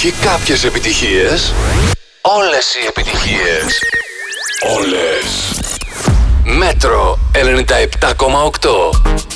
Όχι κάποιες επιτυχίες. Όλες οι επιτυχίες. Όλες. Μέτρο 97,8.